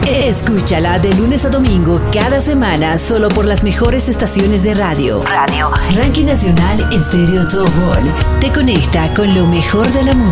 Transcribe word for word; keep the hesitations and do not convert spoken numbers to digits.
Escúchala de lunes a domingo cada semana solo por las mejores estaciones de radio. Radio. Ranking Nacional Estéreo Top Ball te conecta con lo mejor de la música.